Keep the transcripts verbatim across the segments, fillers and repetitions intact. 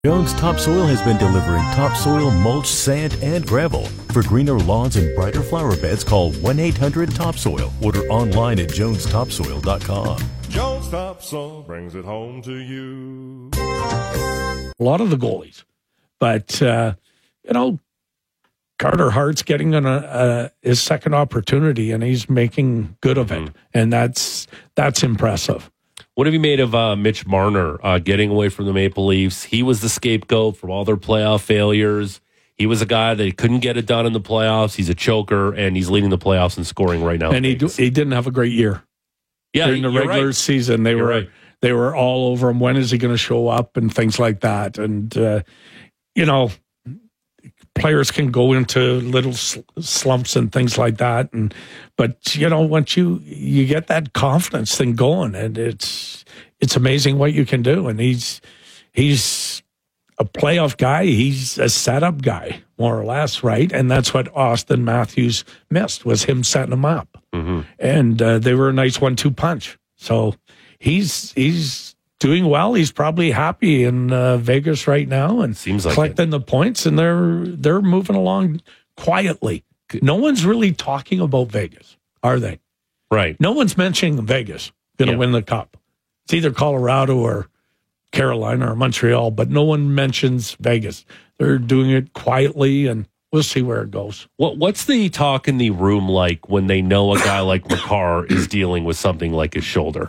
Jones Topsoil has been delivering topsoil, mulch, sand, and gravel. For greener lawns and brighter flower beds, call one eight hundred topsoil. Order online at jones topsoil dot com. Jones Topsoil brings it home to you. A lot of the goalies. But, uh, you know, Carter Hart's getting an, uh, his second opportunity, and he's making good of it. And that's that's impressive. What have you made of uh, Mitch Marner uh, getting away from the Maple Leafs? He was the scapegoat for all their playoff failures. He was a guy that couldn't get it done in the playoffs. He's a choker, and he's leading the playoffs in scoring right now. And he do, he didn't have a great year. Yeah, during the regular right. season, they you're were right. they were all over him. When is he going to show up and things like that? And uh, you know, players can go into little slumps and things like that. And but you know, once you you get that confidence thing going, and it's it's amazing what you can do. And he's he's a playoff guy. He's a setup guy, more or less, right? And that's what Austin Matthews missed, was him setting him up. Mm-hmm. And uh, they were a nice one two punch. So he's he's doing well. He's probably happy in uh, Vegas right now and Seems like collecting it. the points, and they're they're moving along quietly. No one's really talking about Vegas, are they? Right. No one's mentioning Vegas going to Yeah. win the cup. It's either Colorado or Carolina or Montreal, but no one mentions Vegas. They're doing it quietly, and we'll see where it goes. What What's the talk in the room like when they know a guy like Makar is dealing with something like his shoulder?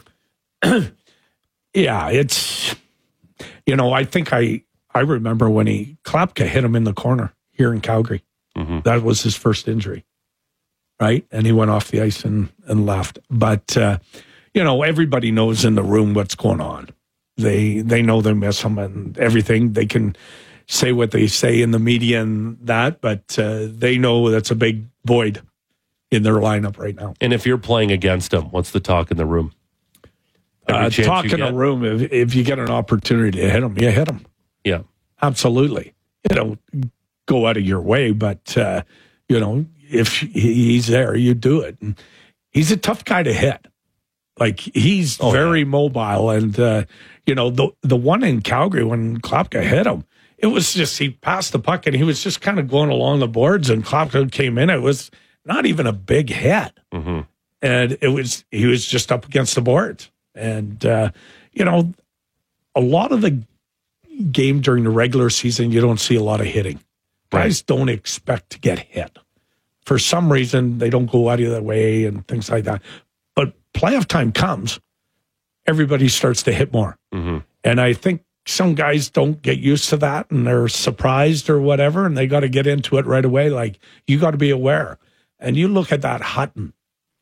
Yeah, it's, you know, I think I I remember when he, Klapka hit him in the corner here in Calgary. Mm-hmm. That was his first injury, right? And he went off the ice and, and left. But, uh, you know, everybody knows in the room what's going on. They they know they miss him and everything. They can say what they say in the media and that, but uh, they know that's a big void in their lineup right now. And if you're playing against him, what's the talk in the room? Every Uh, chance talk you in a get? room, if, if you get an opportunity to hit him, you hit him. Yeah. Absolutely. You know, go out of your way, but, uh, you know, if he's there, you do it. And he's a tough guy to hit. Like, he's Oh, very yeah. mobile. And, uh, you know, the the one in Calgary when Klapka hit him, it was just, he passed the puck and he was just kind of going along the boards, and Klapka came in. It was not even a big hit. Mm-hmm. And it was, he was just up against the boards. And, uh, you know, a lot of the game during the regular season, you don't see a lot of hitting. Right. Guys don't expect to get hit. For some reason, they don't go out of their way and things like that. But playoff time comes, everybody starts to hit more. Mm-hmm. And I think some guys don't get used to that, and they're surprised or whatever, and they got to get into it right away. Like, you got to be aware. And you look at that Hutton.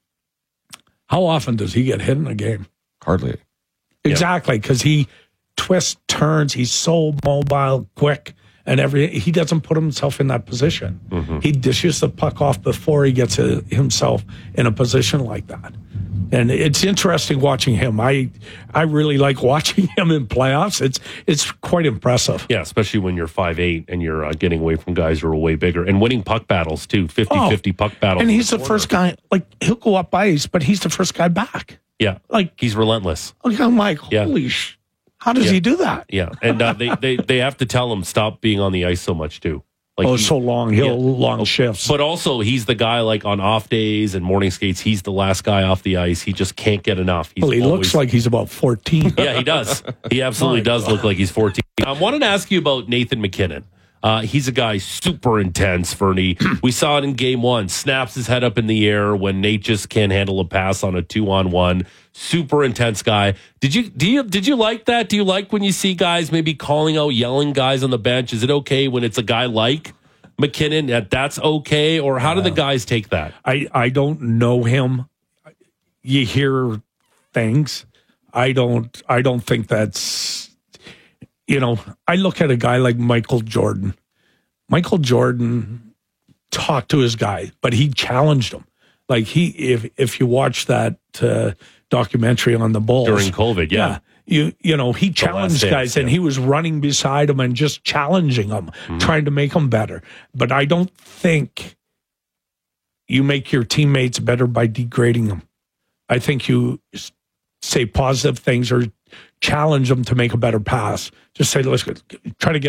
How often does he get hit in a game? Hardly. Exactly, because he twists, turns, he's so mobile, quick, and every he doesn't put himself in that position. Mm-hmm. He dishes the puck off before he gets a, himself in a position like that. And it's interesting watching him. I I really like watching him in playoffs. It's it's quite impressive. Yeah, especially when you're five eight and you're uh, getting away from guys who are way bigger and winning puck battles, too. fifty-fifty puck battles. And in he's the corner. first guy, like, he'll go up ice, but he's the first guy back. Yeah. Like, He's relentless. I'm like, Yeah. holy sh! How does Yeah. he do that? Yeah. And uh, they, they, they have to tell him stop being on the ice so much, too. Like Oh, he- so long. He'll Yeah. long shifts. But also, he's the guy, like, on off days and morning skates, he's the last guy off the ice. He just can't get enough. He's Well, he always- looks like he's about fourteen. Yeah, he does. He absolutely My does God. look like he's fourteen. I wanted to ask you about Nathan McKinnon. Uh, he's a guy super intense, Fernie. We saw it in game one. Snaps his head up in the air when Nate just can't handle a pass on a two-on-one. Super intense guy. Did you do you did you like that? Do you like when you see guys maybe calling out, yelling guys on the bench? Is it okay when it's a guy like McKinnon that that's okay? Or how do the guys take that? I, I don't know him. You hear things. I don't I don't think that's, you know, I look at a guy like Michael Jordan. Michael Jordan talked to his guy, but he challenged him. Like, he if if you watch that uh, documentary on the Bulls During COVID, yeah. you you know, he challenged Dance, guys, and yeah. he was running beside them and just challenging them, trying to make them better. But I don't think you make your teammates better by degrading them. I think you s- say positive things or challenge them to make a better pass. Just say, let's try to get